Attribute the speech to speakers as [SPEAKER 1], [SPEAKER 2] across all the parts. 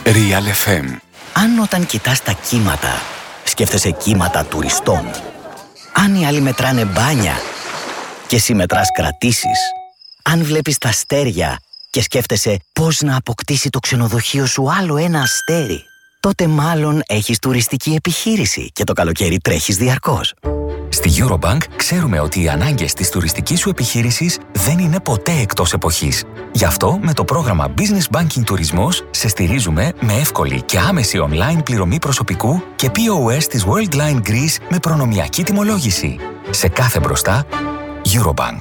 [SPEAKER 1] Real FM.
[SPEAKER 2] Αν όταν κοιτάς τα κύματα, σκέφτεσαι κύματα τουριστών. Αν οι άλλοι μετράνε μπάνια και εσύ μετράς κρατήσεις. Αν βλέπεις τα αστέρια και σκέφτεσαι πώς να αποκτήσει το ξενοδοχείο σου άλλο ένα αστέρι, τότε μάλλον έχεις τουριστική επιχείρηση και το καλοκαίρι τρέχεις διαρκώς.
[SPEAKER 3] Στη Eurobank ξέρουμε ότι οι ανάγκες της τουριστικής σου επιχείρησης δεν είναι ποτέ εκτός εποχής. Γι' αυτό με το πρόγραμμα Business Banking Τουρισμός σε στηρίζουμε με εύκολη και άμεση online πληρωμή προσωπικού και POS της Worldline Greece με προνομιακή τιμολόγηση. Σε κάθε μπροστά, Eurobank.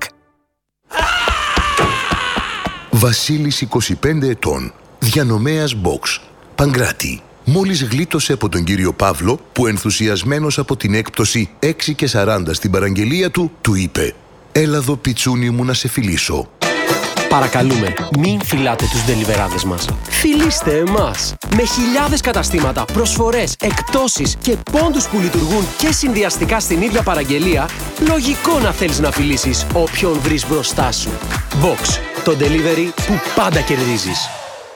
[SPEAKER 4] Βασίλης 25 ετών, διανομέας box, Παγκράτη. Μόλις γλίτωσε από τον κύριο Παύλο που ενθουσιασμένος από την έκπτωση 6,40 στην παραγγελία του, του είπε «Έλα εδώ πιτσούνι μου να σε φιλήσω».
[SPEAKER 5] Παρακαλούμε, μην φιλάτε τους ντελιβεράδες μας. Φιλήστε εμάς. Με χιλιάδες καταστήματα, προσφορές, εκπτώσεις και πόντους που λειτουργούν και συνδυαστικά στην ίδια παραγγελία, λογικό να θέλεις να φιλήσεις όποιον βρεις μπροστά σου. Box, το delivery που πάντα κερδίζεις.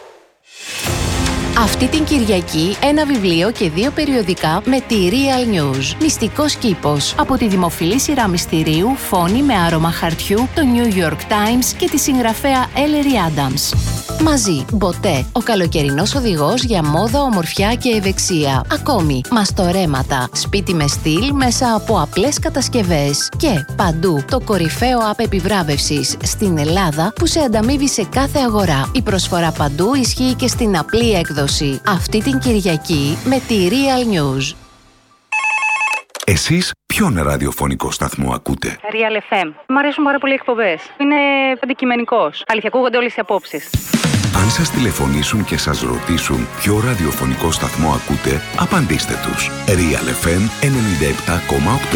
[SPEAKER 6] Αυτή την Κυριακή ένα βιβλίο και 2 περιοδικά με τη Real News. Μυστικός κήπος. Από τη δημοφιλή σειρά μυστηρίου Φόνη με άρωμα χαρτιού, το New York Times και τη συγγραφέα Ellery Adams. Μαζί, Μποτέ, ο καλοκαιρινός οδηγός για μόδα, ομορφιά και ευεξία. Ακόμη, μαστορέματα, σπίτι με στυλ μέσα από απλές κατασκευές. Και παντού, το κορυφαίο app επιβράβευσης στην Ελλάδα που σε ανταμείβει σε κάθε αγορά. Η προσφορά παντού ισχύει και στην απλή έκδοση. Αυτή την Κυριακή με τη Real News.
[SPEAKER 1] Εσείς ποιον ραδιοφωνικό σταθμό ακούτε?
[SPEAKER 7] Real FM. Μ' αρέσουν πάρα πολύ οι εκπομπές. Είναι αντικειμενικός. Αλήθεια, ακούγονται όλες οι απόψεις.
[SPEAKER 1] Αν σας τηλεφωνήσουν και σας ρωτήσουν ποιο ραδιοφωνικό σταθμό ακούτε, απαντήστε τους. Real FM 97,8.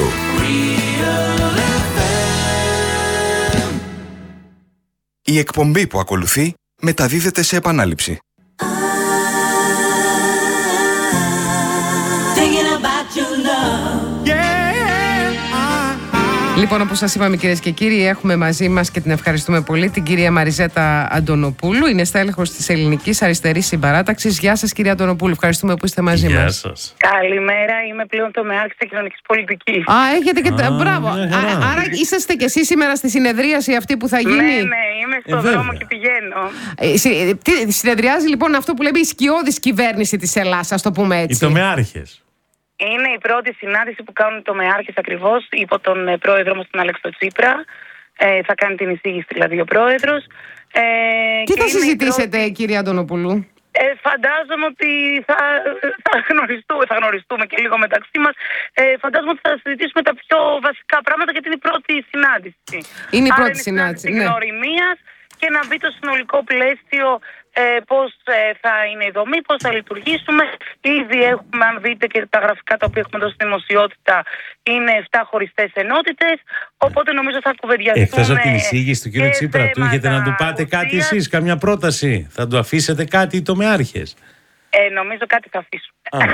[SPEAKER 8] Η εκπομπή που ακολουθεί μεταδίδεται σε επανάληψη.
[SPEAKER 9] Λοιπόν, όπως σας είπαμε κυρίες και κύριοι, έχουμε μαζί μας και την ευχαριστούμε πολύ την κυρία Μαριζέτα Αντωνοπούλου. Είναι στέλεχος της Ελληνικής Αριστερής Συμπαράταξης. Γεια σας κυρία Αντωνοπούλου, ευχαριστούμε που είστε μαζί μας.
[SPEAKER 10] Γεια σας. Καλημέρα, είμαι πλέον τομεάρχης της κοινωνικής πολιτικής.
[SPEAKER 9] Έχετε και μπράβο. Άρα είσαστε και εσείς σήμερα στη συνεδρίαση αυτή που θα γίνει?
[SPEAKER 10] Ναι, είμαι στον δρόμο και πηγαίνω.
[SPEAKER 9] Συνεδριάζει λοιπόν αυτό που λέμε η σκιώδης κυβέρνηση της Ελλάδας, ας το πούμε έτσι.
[SPEAKER 11] Οι τομεάρχες.
[SPEAKER 10] Είναι η πρώτη συνάντηση που κάνουν οι τομεάρχες ακριβώς υπό τον πρόεδρο μας τον Αλέξη Τσίπρα. Θα κάνει την εισήγηση δηλαδή ο πρόεδρος.
[SPEAKER 9] Τι θα συζητήσετε κυρία Αντωνοπούλου?
[SPEAKER 10] Φαντάζομαι ότι θα γνωριστούμε και λίγο μεταξύ μας. Φαντάζομαι ότι θα συζητήσουμε τα πιο βασικά πράγματα γιατί είναι η πρώτη συνάντηση.
[SPEAKER 9] Είναι η πρώτη συνάντηση, ναι.
[SPEAKER 10] Γνωριμίας και να μπει το συνολικό πλαίσιο πώς θα είναι η δομή, πώς θα λειτουργήσουμε. Ήδη έχουμε, αν δείτε και τα γραφικά τα οποία έχουμε δώσει στη δημοσιότητα, είναι 7 χωριστές ενότητες. Οπότε νομίζω θα κουβεντιαστούμε.
[SPEAKER 11] Εχθές από την εισήγηση του κ. Τσίπρα του είχετε να του πάτε κάτι εσείς, καμιά πρόταση? Θα του αφήσετε κάτι οι τομεάρχες?
[SPEAKER 10] Νομίζω κάτι θα αφήσουμε.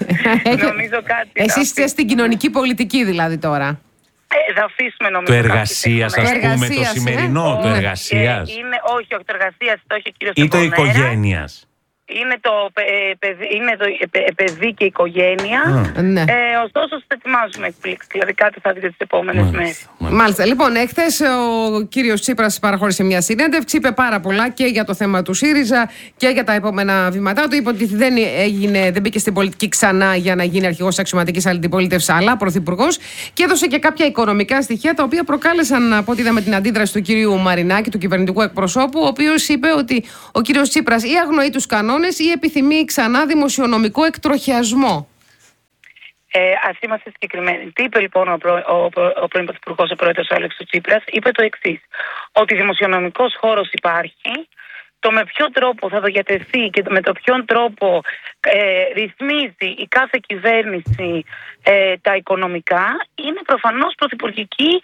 [SPEAKER 9] Εσείς είστε στην κοινωνική πολιτική δηλαδή τώρα?
[SPEAKER 10] Θα αφήσουμε νομίζω.
[SPEAKER 11] Το εργασίας, ας πούμε, το σημερινό, το εργασίας.
[SPEAKER 10] Όχι, το εργασίας, το έχει ο κύριος
[SPEAKER 11] ή το οικογένειας.
[SPEAKER 10] Είναι το παιδί και οικογένεια.
[SPEAKER 9] Ναι.
[SPEAKER 10] Ωστόσο, θα ετοιμάζουμε εκπλήξεις. Δηλαδή, κάτι θα δείτε τις επόμενες μέρες.
[SPEAKER 9] Μάλιστα. Λοιπόν, εχθές ο κύριος Τσίπρας παραχώρησε μια συνέντευξη. Είπε πάρα πολλά και για το θέμα του ΣΥΡΙΖΑ και για τα επόμενα βήματά του. Είπε ότι δεν μπήκε στην πολιτική ξανά για να γίνει αρχηγός αξιωματικής αντιπολίτευσης, αλλά πρωθυπουργός. Και έδωσε και κάποια οικονομικά στοιχεία τα οποία προκάλεσαν, από ό,τι είδαμε, την αντίδραση του κυρίου Μαρινάκη, του κυβερνητικού εκπροσώπου, ο οποίος είπε ότι ο κύριος Τσίπρας ή αγνοεί τους κανόνες ή επιθυμεί ξανά δημοσιονομικό εκτροχιασμό.
[SPEAKER 10] Ας είμαστε συγκεκριμένοι. Τι είπε λοιπόν ο πρώην Πρωθυπουργός, ο πρόεδρος Αλέξης Τσίπρας? Είπε το εξής, ότι δημοσιονομικός χώρος υπάρχει, το με ποιον τρόπο θα διατεθεί και με το ποιον τρόπο ρυθμίζει η κάθε κυβέρνηση τα οικονομικά είναι προφανώς πρωθυπουργική,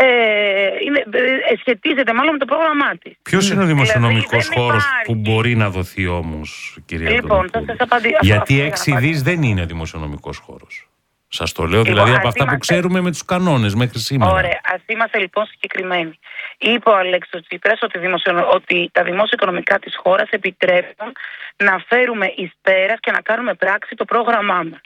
[SPEAKER 10] σχετίζεται μάλλον με το πρόγραμμά της.
[SPEAKER 11] Ποιος είναι ο δημοσιονομικός χώρος που μπορεί να δοθεί όμως, κυρία Αντωνοπούλου?
[SPEAKER 10] Λοιπόν, θα σας απαντήσω.
[SPEAKER 11] Γιατί 6 δις δεν είναι δημοσιονομικός χώρος. Σας το λέω δηλαδή από αυτά που ξέρουμε με τους κανόνες μέχρι σήμερα.
[SPEAKER 10] Ωραία, ας είμαστε λοιπόν συγκεκριμένοι. Είπε ο Αλέξης Τσίπρας ότι τα δημόσια οικονομικά της χώρας επιτρέπουν να φέρουμε εις πέρας και να κάνουμε πράξη το πρόγραμμά μας.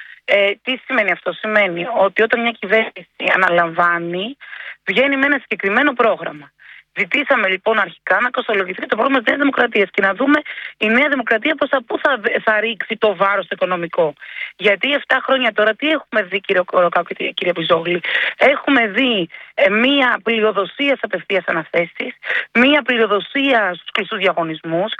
[SPEAKER 10] Τι σημαίνει αυτό? Σημαίνει ότι όταν μια κυβέρνηση αναλαμβάνει, βγαίνει με ένα συγκεκριμένο πρόγραμμα. Ζητήσαμε λοιπόν αρχικά να κοστολογηθεί το πρόγραμμα της Νέας Δημοκρατίας και να δούμε η Νέα Δημοκρατία πού θα ρίξει το βάρος το οικονομικό. Γιατί 7 χρόνια τώρα τι έχουμε δει, κύριε Κοροκάκου και κύριε Πιζόγλη? Έχουμε δει μία πλειοδοσία σε απευθείας αναθέσεις, μία πλειοδοσία στους κλειστούς διαγωνισμούς.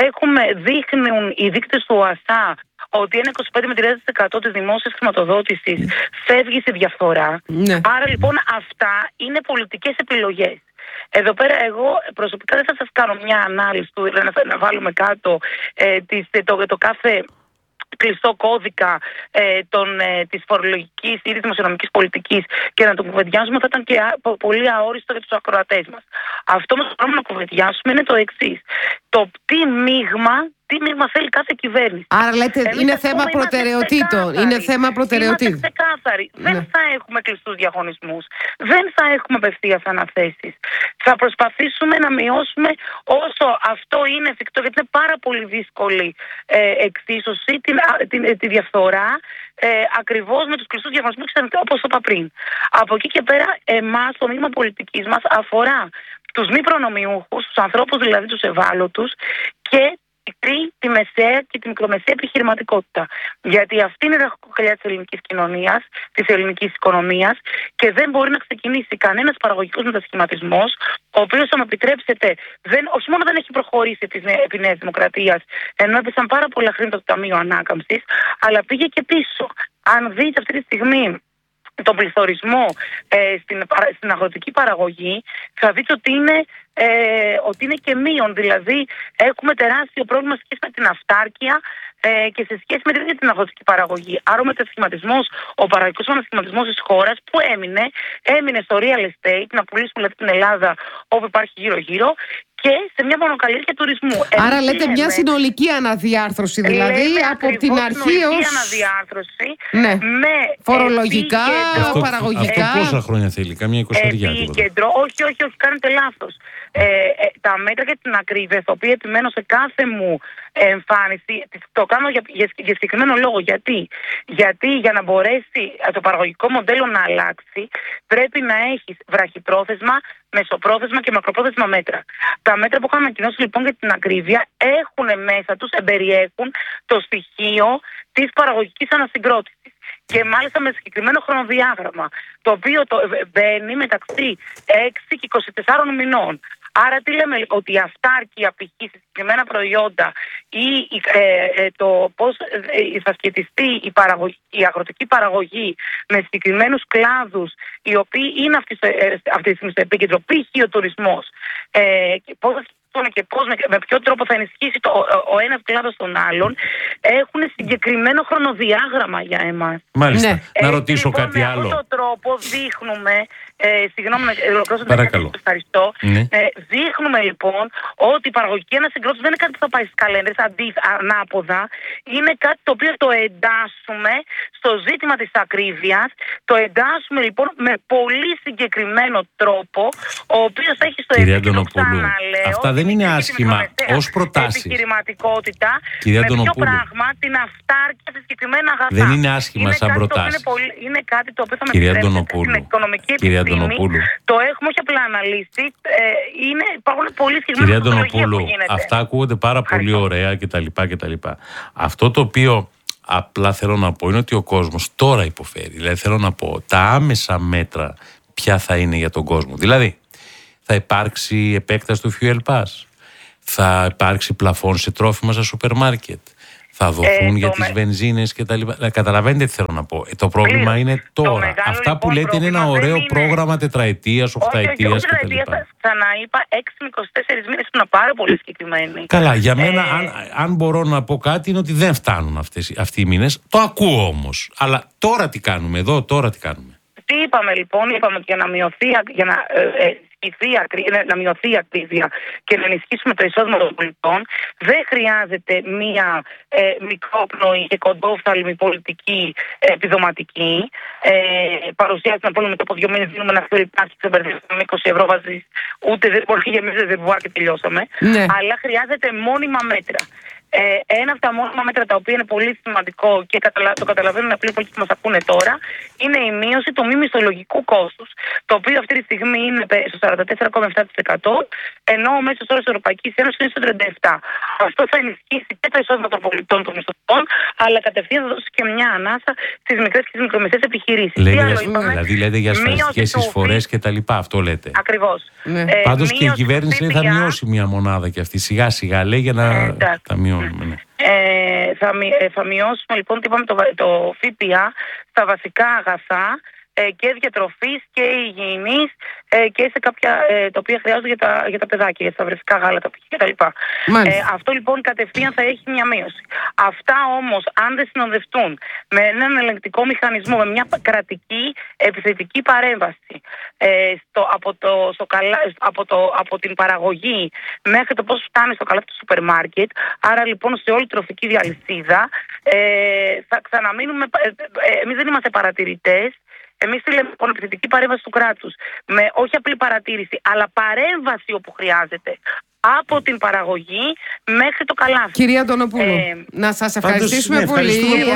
[SPEAKER 10] Δείχνουν οι δείκτες του ΟΑΣΑ ότι ένα 25 με 30% της δημόσιας χρηματοδότησης φεύγει σε διαφθορά. Ναι. Άρα λοιπόν αυτά είναι πολιτικές επιλογές. Εδώ πέρα εγώ προσωπικά δεν θα σας κάνω μια ανάλυση του, να βάλουμε κάτω το κάθε κλειστό κώδικα της φορολογικής ή της δημοσιονομικής πολιτικής και να το κουβεντιάσουμε, θα ήταν και πολύ αόριστο για τους ακροατές μας. Αυτό όμως που πρέπει να κουβεντιάσουμε είναι το εξής. Το τι μείγμα θέλει κάθε κυβέρνηση.
[SPEAKER 9] Άρα λέτε είναι θέμα προτεραιοτήτων. Είναι θέμα προτεραιοτήτων.
[SPEAKER 10] Είμαστε ξεκάθαροι. Ναι. Δεν θα έχουμε κλειστούς διαγωνισμούς. Δεν θα έχουμε απευθείας αναθέσεις. Θα προσπαθήσουμε να μειώσουμε όσο αυτό είναι εφικτό, γιατί είναι πάρα πολύ δύσκολη εξίσωση τη διαφθορά ακριβώς με τους κλειστούς διαγωνισμούς, όπως είπα πριν. Από εκεί και πέρα, το μείγμα πολιτικής μας αφορά τους μη προνομιούχους, τους ανθρώπους δηλαδή τους ευάλωτους και τη μεσαία και τη μικρομεσαία επιχειρηματικότητα. Γιατί αυτή είναι η ραχοκοκαλιά της ελληνικής κοινωνίας, της ελληνικής οικονομίας και δεν μπορεί να ξεκινήσει κανένας παραγωγικός μετασχηματισμός, ο οποίος, θα με επιτρέψετε, όχι μόνο δεν έχει προχωρήσει επί Νέας Δημοκρατίας, ενώ έπεσαν πάρα πολλά χρήματα το Ταμείο Ανάκαμψης, αλλά πήγε και πίσω. Αν δείτε αυτή τη στιγμή τον πληθωρισμό στην αγροτική παραγωγή, θα δείτε ότι είναι και μείον. Δηλαδή έχουμε τεράστιο πρόβλημα σε σχέση με την αυτάρκεια και σε σχέση με την αγροτική παραγωγή. Άρα ο παραγωγικός μετασχηματισμός της χώρας που έμεινε στο real estate, να πουλήσουμε δηλαδή την Ελλάδα όπου υπάρχει γύρω-γύρω, και σε μια μονοκαλλιέργεια τουρισμού.
[SPEAKER 9] Άρα λέτε μια συνολική αναδιάρθρωση, δηλαδή από την αρχή ως
[SPEAKER 10] αναδιάρθρωση,
[SPEAKER 9] ναι, με φορολογικά, παραγωγικά.
[SPEAKER 11] Αυτό πόσα χρόνια θέλει? Καμιά 20?
[SPEAKER 10] Όχι, κάνετε λάθος. Τα μέτρα για την ακρίβεια, τα οποία επιμένω σε κάθε μου εμφάνιση, το κάνω για συγκεκριμένο λόγο. Γιατί για να μπορέσει το παραγωγικό μοντέλο να αλλάξει, πρέπει να έχεις βραχυπρόθεσμα, μεσοπρόθεσμα και μακροπρόθεσμα μέτρα. Τα μέτρα που είχαμε ανακοινώσει λοιπόν για την ακρίβεια εμπεριέχουν το στοιχείο της παραγωγικής ανασυγκρότησης. Και μάλιστα με συγκεκριμένο χρονοδιάγραμμα, το οποίο μπαίνει μεταξύ 6 και 24 μηνών. Άρα τι λέμε? Ότι η αυτάρκεια π.χ. σε συγκεκριμένα προϊόντα ή το πώς θα σχετιστεί η αγροτική παραγωγή με συγκεκριμένους κλάδους, οι οποίοι είναι αυτή τη στιγμή στο επίκεντρο, π.χ. ο τουρισμός, πώς θα και με ποιο τρόπο θα ενισχύσει ο ένας κλάδος τον άλλον, έχουν συγκεκριμένο χρονοδιάγραμμα για εμάς.
[SPEAKER 11] Μάλιστα. Ναι. Να ρωτήσω λοιπόν, κάτι άλλο.
[SPEAKER 10] Με αυτόν τον τρόπο δείχνουμε, συγγνώμη, ευχαριστώ.
[SPEAKER 11] Ναι.
[SPEAKER 10] Δείχνουμε λοιπόν ότι η παραγωγική ανασυγκρότηση δεν είναι κάτι που θα πάει στις καλένδες, ανάποδα. Είναι κάτι το οποίο το εντάσσουμε στο ζήτημα της ακρίβειας. Το εντάσσουμε λοιπόν με πολύ συγκεκριμένο τρόπο, ο οποίος θα έχει στο επίκεντρο, ξαναλέω,
[SPEAKER 11] αυτά δεν είναι άσχημα ως προτάσεις.
[SPEAKER 10] Επιχειρηματικότητα, με ποιο πράγμα, την αυτάρκεια σε συγκεκριμένα αγαθά.
[SPEAKER 11] Δεν είναι άσχημα σαν προτάσεις.
[SPEAKER 10] Είναι κάτι το οποίο θα με επιτρέψει στην οικονομική επιστήμη. Το έχουμε όχι απλά αναλύσει. Υπάρχουν πολύ συγκεκριμένα μεθοδολογία που γίνεται.
[SPEAKER 11] Αυτά ακούγονται πάρα πολύ ωραία κτλ. Αυτό το οποίο απλά θέλω να πω είναι ότι ο κόσμος τώρα υποφέρει. Δηλαδή θέλω να πω τα άμεσα μέτρα ποια θα είναι για τον κόσμο. Δηλαδή θα υπάρξει επέκταση του fuel pass, θα υπάρξει πλαφόν σε τρόφιμα στα σούπερ μάρκετ, θα δοθούν για τις βενζίνες κτλ. Καταλαβαίνετε τι θέλω να πω. Το πρόβλημα είναι τώρα. Αυτά που λέτε είναι ένα ωραίο πρόγραμμα τετραετίας, οχταετίας κτλ.
[SPEAKER 10] Ξαναείπα 6 με 24 μήνες που είναι πάρα πολύ συγκεκριμένοι.
[SPEAKER 11] Καλά, για μένα αν μπορώ να πω κάτι είναι ότι δεν φτάνουν αυτοί οι μήνες. Το ακούω όμως. Αλλά τώρα τι κάνουμε εδώ, τώρα τι κάνουμε?
[SPEAKER 10] Τι είπαμε λοιπόν? Είπαμε ότι για να μειωθεί, να μειωθεί η ακρίβεια και να ενισχύσουμε το εισόδημα των πολιτών, δεν χρειάζεται μία μικρόπνοη και κοντόφθαλμη πολιτική επιδοματική. Παρουσιάζει να πούμε μετά από 2 μήνες δίνουμε ένα φερρυπάκι, ξεμπερδεύουμε 20 ευρώ βάζεις, ούτε δεν μπορεί για εμείς δεν και τελειώσαμε. Ναι. Αλλά χρειάζεται μόνιμα μέτρα. Ένα από τα μόνιμα μέτρα τα οποία είναι πολύ σημαντικό και το καταλαβαίνουν απλοί πολίτες που μας ακούνε τώρα, είναι η μείωση του μη μισθολογικού κόστους, το οποίο αυτή τη στιγμή είναι στο 44,7%, ενώ ο μέσος όρος της Ευρωπαϊκής Ένωσης είναι στο 37%. Αυτό θα ενισχύσει και το εισόδημα των πολιτών, των μισθωτών, αλλά κατευθείαν θα δώσει και μια ανάσα στις μικρές και τις μικρομεσαίες επιχειρήσεις.
[SPEAKER 11] Δηλαδή λέτε για ασφαλιστικές εισφορές και τα λοιπά, αυτό λέτε.
[SPEAKER 10] Ακριβώς.
[SPEAKER 11] Ναι. Πάντως και η κυβέρνηση θα μειώσει μια μονάδα και αυτή σιγά σιγά λέει για να τα μειώνουμε. Ναι.
[SPEAKER 10] Θα μειώσουμε λοιπόν το ΦΠΑ στα βασικά αγαθά και διατροφής και υγιεινής και σε κάποια τα οποία χρειάζονται για τα παιδάκια, για τα βρεφικά γάλατα κτλ. Αυτό λοιπόν κατευθείαν θα έχει μια μείωση. Αυτά όμως, αν δεν συνοδευτούν με έναν ελεγκτικό μηχανισμό, με μια κρατική επιθετική παρέμβαση από την παραγωγή μέχρι το πώς φτάνει στο καλάθι του σούπερ μάρκετ, άρα λοιπόν σε όλη τη τροφική διαλυσίδα, θα ξαναμείνουμε. Εμείς δεν είμαστε παρατηρητές. Εμείς θέλουμε λοιπόν επιθετική παρέμβαση του κράτους, με όχι απλή παρατήρηση, αλλά παρέμβαση όπου χρειάζεται. Από την παραγωγή μέχρι το καλάθι.
[SPEAKER 9] Κυρία Αντωνοπούλου, να σας ευχαριστήσουμε πολύ.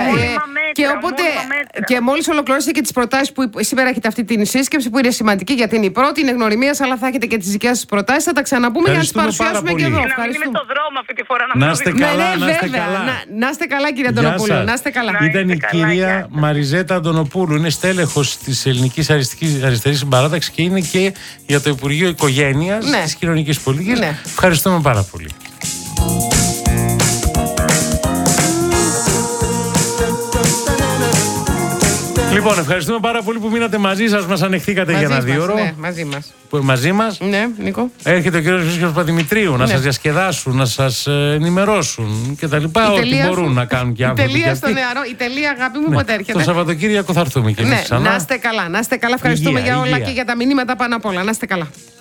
[SPEAKER 9] Και μόλις ολοκληρώσετε και τις προτάσεις που σήμερα έχετε αυτή την σύσκεψη που είναι σημαντική, γιατί είναι η πρώτη, είναι γνωριμίας, αλλά θα έχετε και τις δικές σας προτάσεις. Θα τα ξαναπούμε για να τις παρουσιάσουμε και εδώ.
[SPEAKER 10] Να μην είμαι στο δρόμο αυτή τη φορά
[SPEAKER 11] να είστε καλά, να είστε καλά.
[SPEAKER 9] Να είστε καλά, κυρία Αντωνοπούλου. Να είστε καλά.
[SPEAKER 11] Ήταν η κυρία Μαριζέτα Αντωνοπούλου, είναι στέλεχος της Ελληνικής Αριστερής Συμπαράταξης και είναι και για το Υπουργείο Οικογένειας της Κοινωνικής Πολιτικής. Ευχαριστούμε πάρα πολύ. Λοιπόν, ευχαριστούμε πάρα πολύ που μείνατε μαζί σας, μας ανεχθήκατε για ένα 2 ώρο.
[SPEAKER 9] Ναι, μαζί μας.
[SPEAKER 11] Μαζί μας.
[SPEAKER 9] Ναι, Νίκο.
[SPEAKER 11] Έρχεται ο κύριος Χρήστος Παπαδημητρίου να σας διασκεδάσουν, να σας ενημερώσουν και τα λοιπά. Ό,τι μπορούν να κάνουν και άνθρωποι.
[SPEAKER 9] Η τελεία στο νεαρό, η τελεία αγάπη μου πότε έρχεται.
[SPEAKER 11] Το Σαββατοκύριακο θα έρθουμε και εμείς ξανά.
[SPEAKER 9] Να είστε καλά, να είστε καλά. Ευχαριστούμε για όλα και για τα μηνύματα πάνω απ' όλα. Να είστε καλά.